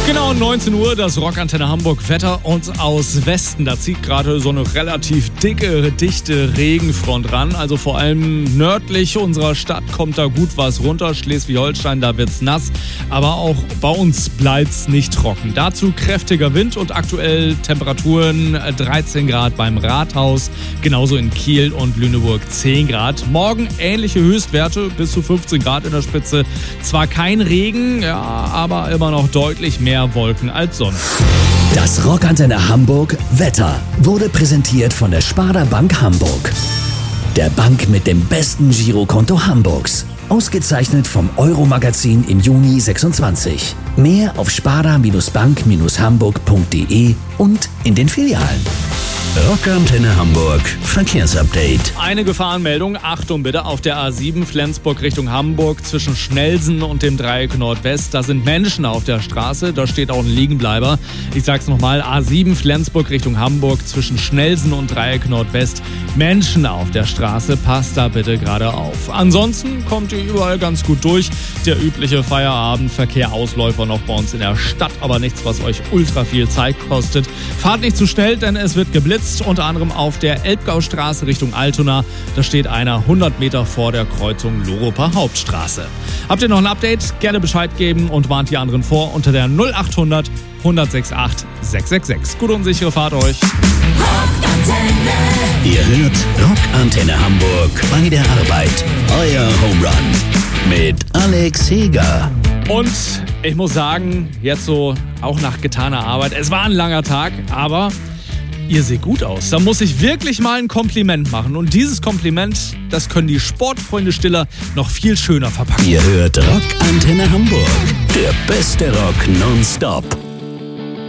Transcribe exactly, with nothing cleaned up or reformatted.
Genau, neunzehn Uhr, das Rockantenne Hamburg Wetter und aus Westen. Da zieht gerade so eine relativ dicke, dichte Regenfront ran. Also vor allem nördlich unserer Stadt kommt da gut was runter. Schleswig-Holstein, da wird's nass. Aber auch bei uns bleibt's nicht trocken. Dazu kräftiger Wind und aktuell Temperaturen dreizehn Grad beim Rathaus. Genauso in Kiel und Lüneburg zehn Grad. Morgen ähnliche Höchstwerte, bis zu fünfzehn Grad in der Spitze. Zwar kein Regen, ja, aber immer noch deutlich mehr Wolken als Sonne. Das Rockantenne Hamburg Wetter wurde präsentiert von der Sparda Bank Hamburg. Der Bank mit dem besten Girokonto Hamburgs. Ausgezeichnet vom Euro-Magazin im Juni sechsundzwanzig. Mehr auf sparda-bank hamburg punkt de und in den Filialen. Rockantenne Hamburg Verkehrsupdate. Eine Gefahrenmeldung, Achtung bitte, auf der A sieben Flensburg Richtung Hamburg zwischen Schnellsen und dem Dreieck Nordwest. Da sind Menschen auf der Straße, da steht auch ein Liegenbleiber. Ich sag's nochmal, A sieben Flensburg Richtung Hamburg zwischen Schnellsen und Dreieck Nordwest. Menschen auf der Straße, passt da bitte gerade auf. Ansonsten kommt ihr überall ganz gut durch. Der übliche Feierabendverkehr, Ausläufer noch bei uns in der Stadt, aber nichts, was euch ultra viel Zeit kostet. Fahrt nicht zu schnell, denn es wird geblitzt. Unter anderem auf der Elbgaustraße Richtung Altona. Da steht einer hundert Meter vor der Kreuzung Loroper Hauptstraße. Habt ihr noch ein Update? Gerne Bescheid geben und warnt die anderen vor unter der null achthundert, hundertsechsundachtzig, sechshundertsechsundsechzig. Gute und sichere Fahrt euch. Ihr hört Rockantenne Hamburg bei der Arbeit. Euer Home Run mit Alex Heger. Und ich muss sagen, jetzt so auch nach getaner Arbeit, es war ein langer Tag, aber ihr seht gut aus. Da muss ich wirklich mal ein Kompliment machen. Und dieses Kompliment, das können die Sportfreunde Stiller noch viel schöner verpacken. Ihr hört Rockantenne Hamburg. Der beste Rock nonstop.